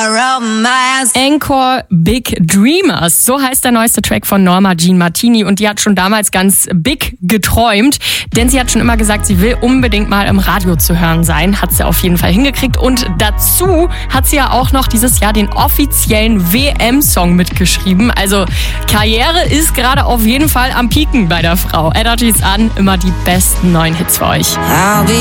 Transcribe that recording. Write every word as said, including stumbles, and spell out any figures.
Encore Big Dreamers, so heißt der neueste Track von Norma Jean Martini und die hat schon damals ganz big geträumt, denn sie hat schon immer gesagt, sie will unbedingt mal im Radio zu hören sein, hat sie auf jeden Fall hingekriegt und dazu hat sie ja auch noch dieses Jahr den offiziellen W M-Song mitgeschrieben, also Karriere ist gerade auf jeden Fall am Pieken bei der Frau. Energies an, immer die besten neuen Hits für euch.